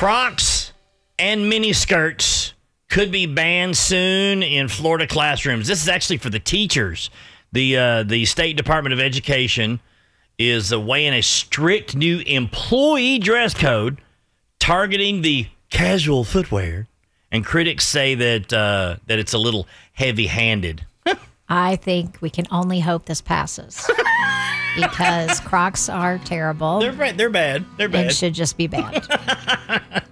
Crocs and mini skirts could be banned soon in Florida classrooms. This is actually for the teachers. The State Department of Education is weighing a strict new employee dress code targeting the casual footwear, and critics say that it's a little heavy-handed. I think we can only hope this passes because Crocs are terrible. They're bad. They're bad. And should just be banned.